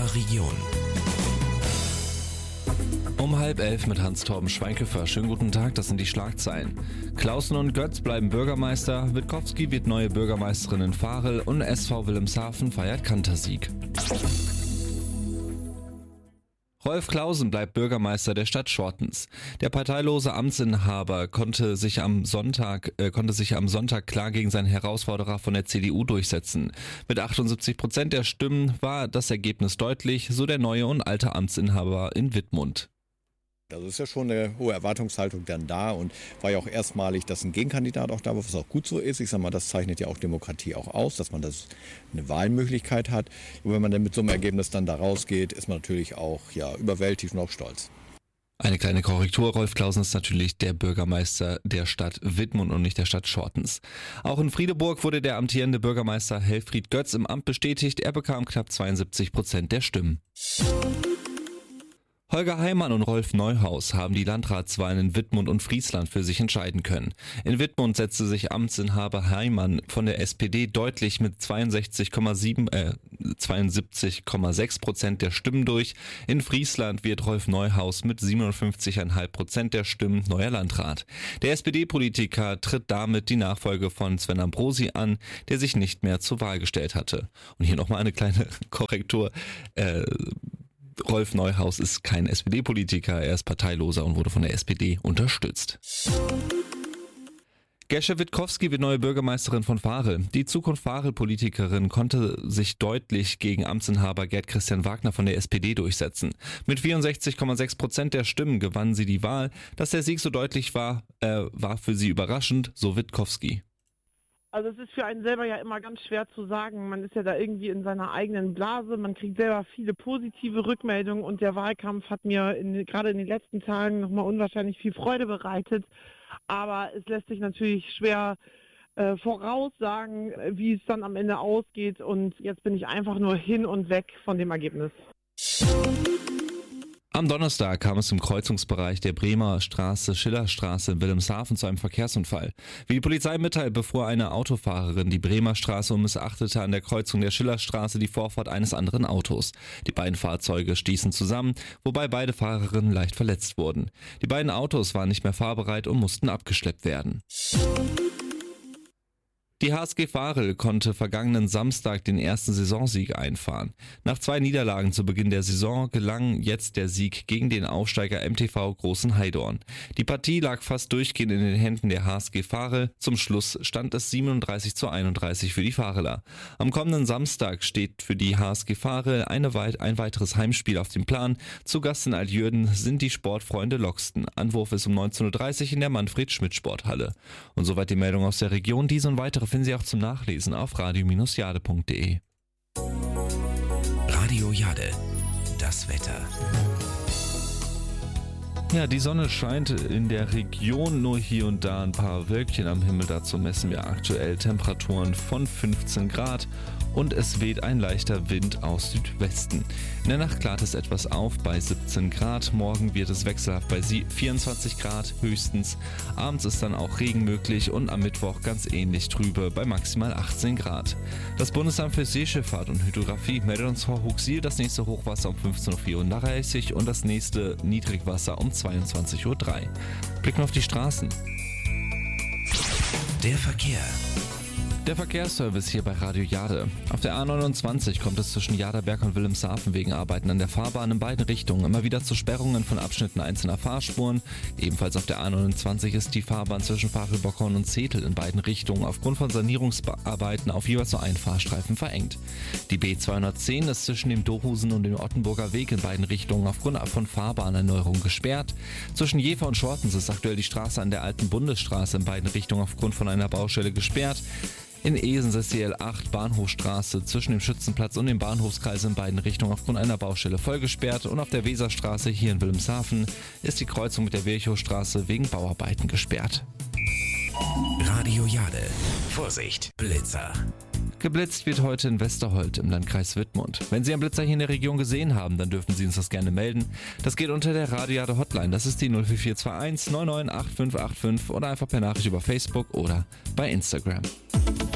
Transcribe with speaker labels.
Speaker 1: unserer Region.
Speaker 2: Um 10:30 mit Hans-Torben Schweighöfer. Schönen guten Tag, das sind die Schlagzeilen. Clausen und Götz bleiben Bürgermeister, Witkowski wird neue Bürgermeisterin in Varel und SV Wilhelmshaven feiert Kantersieg. Rolf Clausen bleibt Bürgermeister der Stadt Schortens. Der parteilose Amtsinhaber konnte sich am Sonntag klar gegen seinen Herausforderer von der CDU durchsetzen. Mit 78% der Stimmen war das Ergebnis deutlich, so der neue und alte Amtsinhaber in Wittmund.
Speaker 3: Also ist ja schon eine hohe Erwartungshaltung dann da und war ja auch erstmalig, dass ein Gegenkandidat auch da war, was auch gut so ist. Ich sag mal, das zeichnet ja auch Demokratie auch aus, dass man das eine Wahlmöglichkeit hat. Und wenn man dann mit so einem Ergebnis dann da rausgeht, ist man natürlich auch überwältigt und auch stolz.
Speaker 2: Eine kleine Korrektur, Rolf Clausen ist natürlich der Bürgermeister der Stadt Wittmund und nicht der Stadt Schortens. Auch in Friedeburg wurde der amtierende Bürgermeister Helfried Götz im Amt bestätigt, er bekam knapp 72% der Stimmen. Holger Heimann und Rolf Neuhaus haben die Landratswahlen in Wittmund und Friesland für sich entscheiden können. In setzte sich Amtsinhaber Heimann von der SPD deutlich mit 72,6% der Stimmen durch. In Friesland wird Rolf Neuhaus mit 57,5% der Stimmen neuer Landrat. Der SPD-Politiker tritt damit die Nachfolge von Sven Ambrosi an, der sich nicht mehr zur Wahl gestellt hatte. Und hier nochmal eine kleine Korrektur. Rolf Neuhaus ist kein SPD-Politiker, er ist parteiloser und wurde von der SPD unterstützt. Gesche Witkowski wird neue Bürgermeisterin von Varel. Die Zukunft-Varel-Politikerin konnte sich deutlich gegen Amtsinhaber Gerd Christian Wagner von der SPD durchsetzen. Mit 64,6% der Stimmen gewann sie die Wahl. Dass der Sieg so deutlich war für sie überraschend, so Witkowski.
Speaker 4: Also es ist für einen selber ja immer ganz schwer zu sagen. Man ist ja da irgendwie in seiner eigenen Blase. Man kriegt selber viele positive Rückmeldungen und der Wahlkampf hat mir gerade in den letzten Tagen nochmal unwahrscheinlich viel Freude bereitet. Aber es lässt sich natürlich schwer voraussagen, wie es dann am Ende ausgeht. Und jetzt bin ich einfach nur hin und weg von dem Ergebnis.
Speaker 2: Am Donnerstag kam es im Kreuzungsbereich der Bremer Straße, Schillerstraße in Wilhelmshaven zu einem Verkehrsunfall. Wie die Polizei mitteilt, befuhr eine Autofahrerin die Bremer Straße und missachtete an der Kreuzung der Schillerstraße die Vorfahrt eines anderen Autos. Die beiden Fahrzeuge stießen zusammen, wobei beide Fahrerinnen leicht verletzt wurden. Die beiden Autos waren nicht mehr fahrbereit und mussten abgeschleppt werden. Die HSG Varel konnte vergangenen Samstag den ersten Saisonsieg einfahren. Nach 2 Niederlagen zu Beginn der Saison gelang jetzt der Sieg gegen den Aufsteiger MTV Großen Heidorn. Die Partie lag fast durchgehend in den Händen der HSG Varel. Zum Schluss stand es 37:31 für die Vareler. Am kommenden Samstag steht für die HSG Varel ein weiteres Heimspiel auf dem Plan. Zu Gast in Altjürden sind die Sportfreunde Loxten. Anwurf ist um 19:30 in der Manfred-Schmidt-Sporthalle. Und soweit die Meldung aus der Region. Diese und weitere finden Sie auch zum Nachlesen auf radio-jade.de.
Speaker 1: Radio Jade, das Wetter.
Speaker 2: Ja, die Sonne scheint in der Region, nur hier und da ein paar Wölkchen am Himmel. Dazu messen wir aktuell Temperaturen von 15 Grad und es weht ein leichter Wind aus Südwesten. In der Nacht klart es etwas auf bei 17 Grad. Morgen wird es wechselhaft bei 24 Grad höchstens. Abends ist dann auch Regen möglich und am Mittwoch ganz ähnlich trübe bei maximal 18 Grad. Das Bundesamt für Seeschifffahrt und Hydrographie meldet uns vor Huxil das nächste Hochwasser um 15:34 Uhr und das nächste Niedrigwasser um 22:03 Uhr. Blicken wir auf die Straßen.
Speaker 1: Der Verkehr.
Speaker 2: Der Verkehrsservice hier bei Radio Jade. Auf der A29 kommt es zwischen Jaderberg und Wilhelmshaven wegen Arbeiten an der Fahrbahn in beiden Richtungen immer wieder zu Sperrungen von Abschnitten einzelner Fahrspuren. Ebenfalls auf der A29 ist die Fahrbahn zwischen Varel-Bockhorn und Zetel in beiden Richtungen aufgrund von Sanierungsarbeiten auf jeweils nur einen Fahrstreifen verengt. Die B210 ist zwischen dem Dohusen und dem Ottenburger Weg in beiden Richtungen aufgrund von Fahrbahnerneuerung gesperrt. Zwischen Jever und Schortens ist aktuell die Straße an der alten Bundesstraße in beiden Richtungen aufgrund von einer Baustelle gesperrt. In Esens ist die L8 Bahnhofstraße zwischen dem Schützenplatz und dem Bahnhofskreis in beiden Richtungen aufgrund einer Baustelle voll gesperrt und auf der Weserstraße hier in Wilhelmshaven ist die Kreuzung mit der Virchowstraße wegen Bauarbeiten gesperrt.
Speaker 1: Radio Jade. Vorsicht, Blitzer.
Speaker 2: Geblitzt wird heute in Westerholt im Landkreis Wittmund. Wenn Sie einen Blitzer hier in der Region gesehen haben, dann dürfen Sie uns das gerne melden. Das geht unter der Radio Jade Hotline. Das ist die 04421 998585 oder einfach per Nachricht über Facebook oder bei Instagram.